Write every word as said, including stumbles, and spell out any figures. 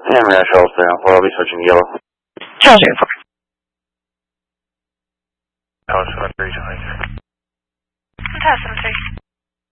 Yeah, Marine Charles three one four, I'll be switching to yellow. Charles three one four. Tower seven three twenty-three.